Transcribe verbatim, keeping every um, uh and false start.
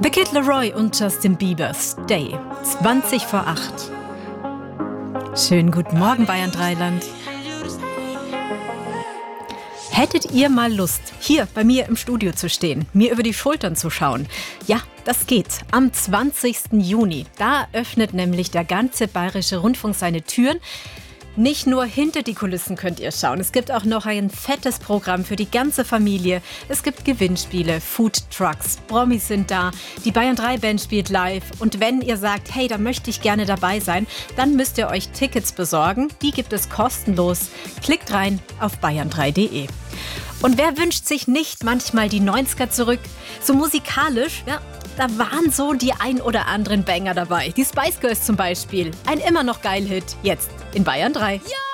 The Kid Laroi und Justin Bieber, Stay, zwanzig vor acht. Schönen guten Morgen, Bayern Dreiland. Hättet ihr mal Lust, hier bei mir im Studio zu stehen, mir über die Schultern zu schauen? Ja, das geht. Am zwanzigsten Juni, da öffnet nämlich der ganze Bayerische Rundfunk seine Türen. Nicht nur hinter die Kulissen könnt ihr schauen, es gibt auch noch ein fettes Programm für die ganze Familie. Es gibt Gewinnspiele, Foodtrucks, Promis sind da, die Bayern drei Band spielt live. Und wenn ihr sagt, hey, da möchte ich gerne dabei sein, dann müsst ihr euch Tickets besorgen. Die gibt es kostenlos. Klickt rein auf bayern drei punkt de. Und wer wünscht sich nicht manchmal die neunziger zurück? So musikalisch, ja, da waren so die ein oder anderen Banger dabei. Die Spice Girls zum Beispiel. Ein immer noch geil Hit. Jetzt in Bayern drei. Ja!